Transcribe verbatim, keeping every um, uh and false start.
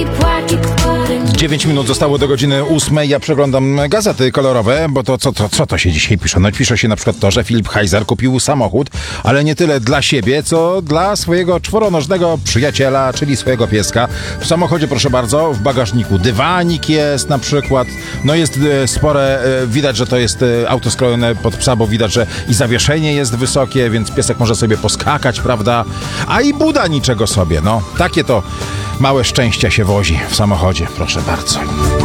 dziewięć minut zostało do godziny ósmej. Ja przeglądam gazety kolorowe, bo to co, to co to się dzisiaj pisze? No pisze się na przykład to, że Filip Heiser kupił samochód, ale nie tyle dla siebie, co dla swojego czworonożnego przyjaciela, czyli swojego pieska. W samochodzie, proszę bardzo, w bagażniku dywanik jest na przykład. No jest e, spore, e, widać, że to jest e, auto skrojone pod psa, bo widać, że i zawieszenie jest wysokie, więc piesek może sobie poskakać, prawda? A i buda niczego sobie, no. Takie to małe szczęścia się wozi w samochodzie, proszę bardzo.